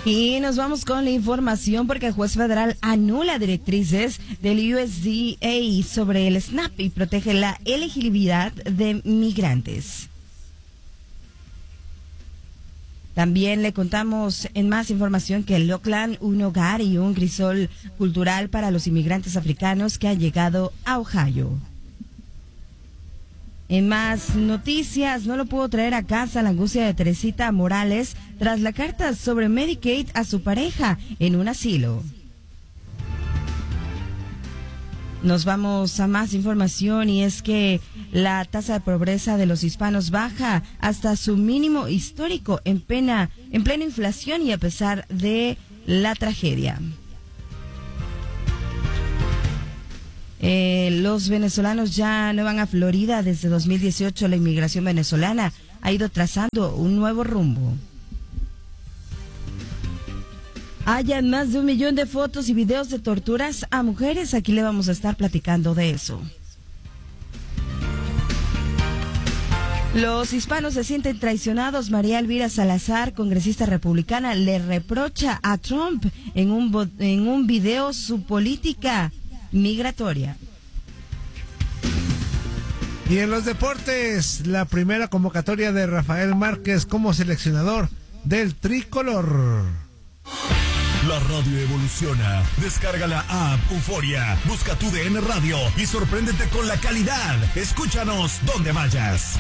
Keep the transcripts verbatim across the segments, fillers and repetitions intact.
Y nos vamos con la información porque el juez federal anula directrices del U S D A sobre el SNAP y protege la elegibilidad de migrantes. También le contamos en más información que el Oakland, un hogar y un crisol cultural para los inmigrantes africanos que han llegado a Ohio. En más noticias, no lo puedo traer a casa la angustia de Teresita Morales tras la carta sobre Medicaid a su pareja en un asilo. Nos vamos a más información y es que la tasa de pobreza de los hispanos baja hasta su mínimo histórico en plena, en plena inflación y a pesar de la tragedia. Eh, los venezolanos ya no van a Florida. Desde dos mil dieciocho la inmigración venezolana ha ido trazando un nuevo rumbo. Hayan más de un millón de fotos y videos de torturas a mujeres. Aquí le vamos a estar platicando de eso. Los hispanos se sienten traicionados. María Elvira Salazar, congresista republicana, le reprocha a Trump en un, en un video su política migratoria. Y en los deportes, la primera convocatoria de Rafael Márquez como seleccionador del tricolor. La radio evoluciona. Descarga la app Euforia, busca tu D N Radio y sorpréndete con la calidad. Escúchanos donde vayas.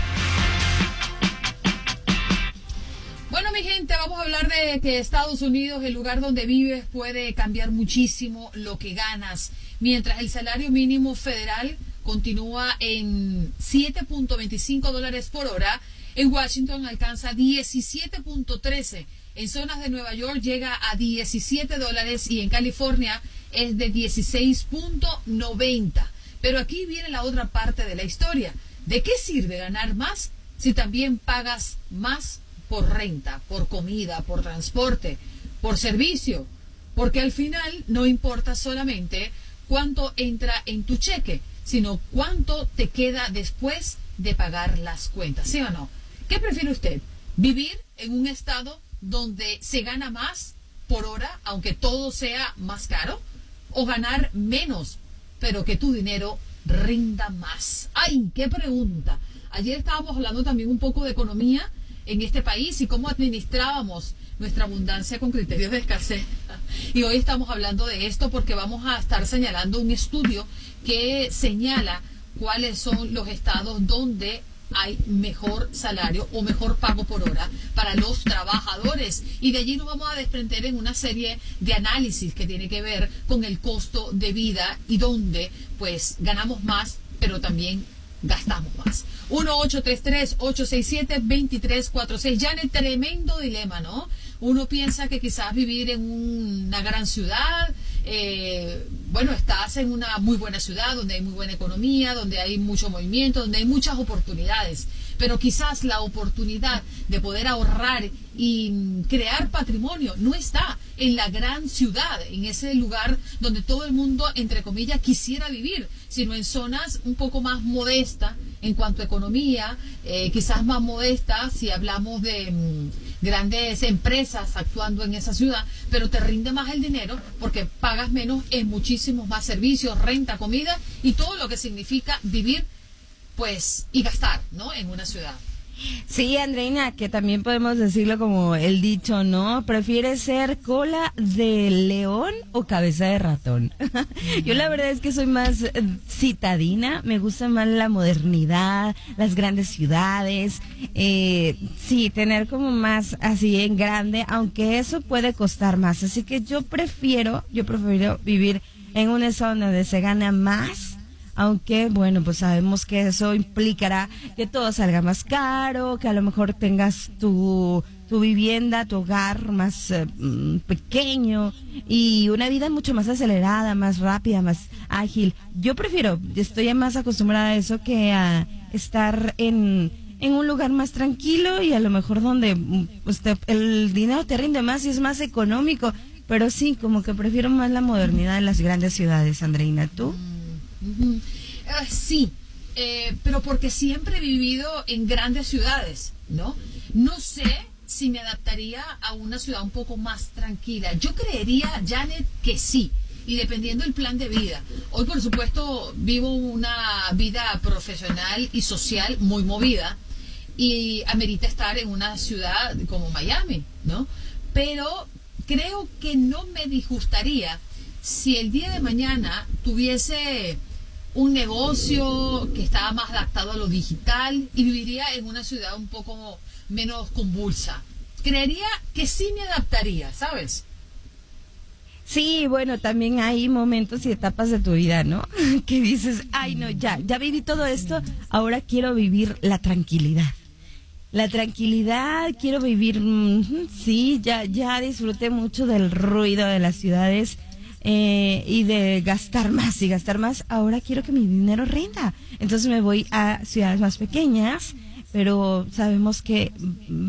Bueno, mi gente, vamos a hablar de que Estados Unidos, el lugar donde vives, puede cambiar muchísimo lo que ganas. Mientras el salario mínimo federal continúa en siete punto veinticinco dólares por hora, en Washington alcanza diecisiete punto trece. En zonas de Nueva York llega a diecisiete dólares y en California es de dieciséis punto noventa. Pero aquí viene la otra parte de la historia. ¿De qué sirve ganar más si también pagas más por renta, por comida, por transporte, por servicio? Porque al final no importa solamente cuánto entra en tu cheque, sino cuánto te queda después de pagar las cuentas, ¿sí o no? ¿Qué prefiere usted? ¿Vivir en un estado donde se gana más por hora, aunque todo sea más caro? ¿O ganar menos, pero que tu dinero rinda más? ¡Ay, qué pregunta! Ayer estábamos hablando también un poco de economía en este país y cómo administrábamos nuestra abundancia con criterios de escasez. Y hoy estamos hablando de esto porque vamos a estar señalando un estudio que señala cuáles son los estados donde hay mejor salario o mejor pago por hora para los trabajadores. Y de allí nos vamos a desprender en una serie de análisis que tiene que ver con el costo de vida y donde pues ganamos más, pero también gastamos más. uno ocho tres tres, ocho seis siete, dos tres cuatro seis. Ya en el tremendo dilema, ¿no? Uno piensa que quizás vivir en una gran ciudad, eh, bueno, estás en una muy buena ciudad donde hay muy buena economía, donde hay mucho movimiento, donde hay muchas oportunidades, pero quizás la oportunidad de poder ahorrar y crear patrimonio no está en la gran ciudad, en ese lugar donde todo el mundo, entre comillas, quisiera vivir, sino en zonas un poco más modestas en cuanto a economía, eh, quizás más modestas si hablamos de mmm, grandes empresas actuando en esa ciudad, pero te rinde más el dinero porque pagas menos en muchísimos más servicios, renta, comida y todo lo que significa vivir pues y gastar, ¿no? En una ciudad. Sí, Andreina, que también podemos decirlo como el dicho, ¿no? ¿Prefieres ser cola de león o cabeza de ratón? Yo la verdad es que soy más citadina, me gusta más la modernidad, las grandes ciudades, eh, sí, tener como más así en grande, aunque eso puede costar más, así que yo prefiero, yo prefiero vivir en una zona donde se gana más. Aunque, bueno, pues sabemos que eso implicará que todo salga más caro, que a lo mejor tengas tu, tu vivienda, tu hogar más eh, pequeño y una vida mucho más acelerada, más rápida, más ágil. Yo prefiero, estoy más acostumbrada a eso que a estar en, en un lugar más tranquilo y a lo mejor donde pues, te, el dinero te rinde más y es más económico. Pero sí, como que prefiero más la modernidad de las grandes ciudades, Andreina, ¿tú? Uh-huh. Uh, sí, eh, pero porque siempre he vivido en grandes ciudades, ¿no? No sé si me adaptaría a una ciudad un poco más tranquila. Yo creería, Janet, que sí, y dependiendo del plan de vida. Hoy, por supuesto, vivo una vida profesional y social muy movida y amerita estar en una ciudad como Miami, ¿no? Pero creo que no me disgustaría si el día de mañana tuviese un negocio que estaba más adaptado a lo digital y viviría en una ciudad un poco menos convulsa. Creería que sí me adaptaría, ¿sabes? Sí, bueno, también hay momentos y etapas de tu vida, ¿no? Que dices, ay, no, ya, ya viví todo esto, ahora quiero vivir la tranquilidad. La tranquilidad, quiero vivir, mmm, sí, ya, ya disfruté mucho del ruido de las ciudades eh, y de gastar más y gastar más. Ahora quiero que mi dinero rinda. Entonces me voy a ciudades más pequeñas, pero sabemos que